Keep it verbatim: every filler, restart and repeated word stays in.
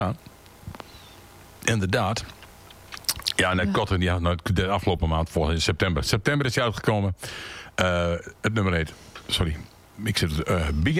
Ja. Inderdaad. Ja, net korter, ja, nou, de afgelopen maand, volgens september. September is hij uitgekomen. Uh, het nummer heet, sorry, ik zit uh, Begin